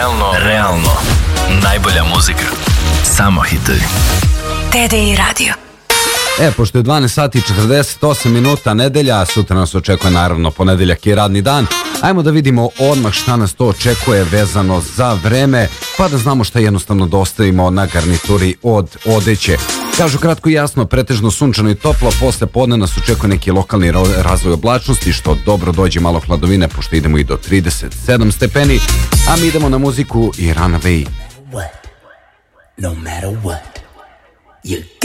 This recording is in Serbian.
Realno. Najbolja muzika. Samo hitovi. TDI Radio. Pošto je 12 sati i 48 minuta nedelja, sutra nas očekuje naravno ponedeljak i radni dan. Ajmo da vidimo odmah šta nas to očekuje vezano za vreme, pa da znamo šta jednostavno da ostavimo na garnituri od odeće. Kažu kratko i jasno, pretežno sunčano i toplo, posle podne nas očekuje neki lokalni razvoj oblačnosti, što dobro dođe malo hladovine, pošto idemo i do 37 stepeni, a mi idemo na muziku i Runaway. No matter what, you